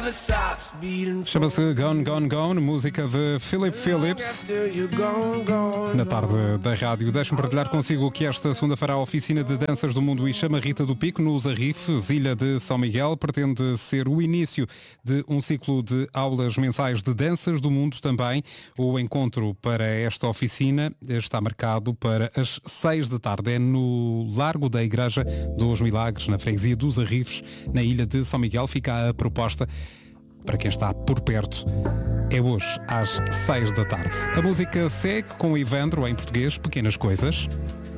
Chama-se Gone, Gone, Gone, música de Philip Phillips. Na tarde da rádio, deixe-me partilhar consigo que esta segunda-feira a oficina de danças do Mundo e chama Rita do Pico, nos Arrifes, Ilha de São Miguel, pretende ser o início de um ciclo de aulas mensais de danças do mundo também. O encontro para esta oficina está marcado para as 6 da tarde. É no Largo da Igreja dos Milagres, na freguesia dos Arrifes, na Ilha de São Miguel. Fica a proposta para quem está por perto. É hoje, às 6 da tarde. A música segue com o Ivandro, em português, Pequenas Coisas.